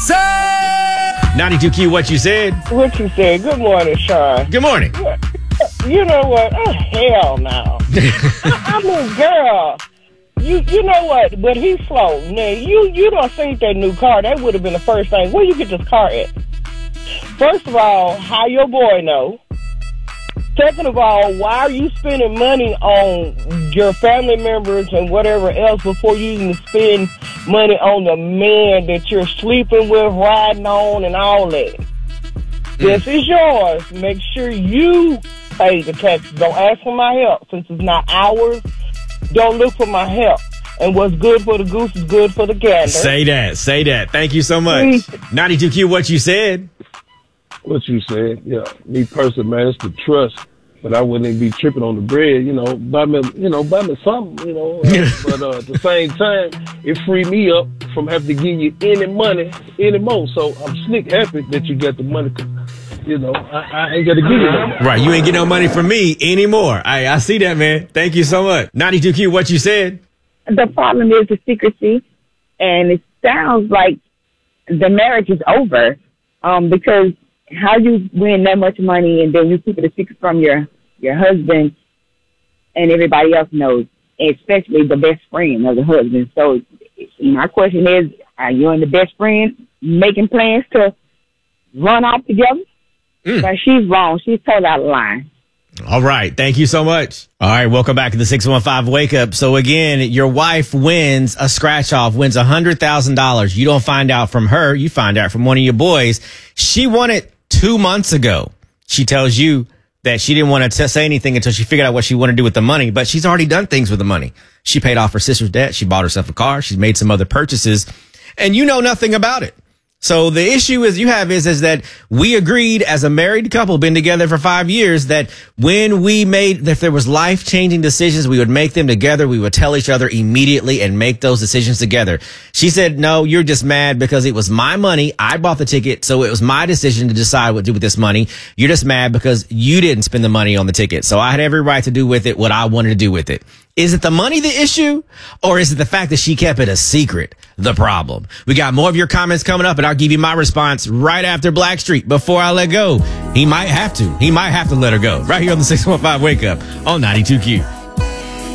Say 92Q, what you said? What you said. Good morning, Sean. Good morning. You know what? Oh, hell no. I mean, girl, you know what? But he's slow. Now, you don't see that new car. That would have been the first thing. Where you get this car at? First of all, how your boy know? Second of all, why are you spending money on your family members and whatever else before you even spend money on the man that you're sleeping with, riding on, and all that? This is yours. Make sure you pay the taxes. Don't ask for my help since it's not ours. Don't look for my help. And what's good for the goose is good for the gander. Say that. Say that. Thank you so much. 92Q, what you said? What you said, yeah. Me personally, man, it's the trust. But I wouldn't even be tripping on the bread, buy me something, but at the same time, it freed me up from having to give you any money anymore. So I'm slick happy that you got the money. I ain't got to give you no money. Right, you ain't get no money from me anymore. I see that, man. Thank you so much. 92Q, what you said? The problem is the secrecy, and it sounds like the marriage is over because how you win that much money and then you keep it a secret from your husband and everybody else knows, especially the best friend of the husband. So my question is, are you and the best friend making plans to run off together? But she's wrong. She's totally out of line. All right. Thank you so much. All right. Welcome back to the 615 Wake Up. So again, your wife wins a scratch off, wins $100,000. You don't find out from her. You find out from one of your boys. She won it 2 months ago. She tells you that she didn't want to say anything until she figured out what she wanted to do with the money, but she's already done things with the money. She paid off her sister's debt. She bought herself a car. She's made some other purchases, and you know nothing about it. So the issue is that we agreed as a married couple, been together for 5 years, that if there was life-changing decisions, we would make them together. We would tell each other immediately and make those decisions together. She said, no, you're just mad because it was my money. I bought the ticket, so it was my decision to decide what to do with this money. You're just mad because you didn't spend the money on the ticket. So I had every right to do with it what I wanted to do with it. Is it the money the issue, or is it the fact that she kept it a secret the problem? We got more of your comments coming up, and I'll give you my response right after Blackstreet. Before I let go, he might have to let her go. Right here on the 615 Wake Up on 92Q.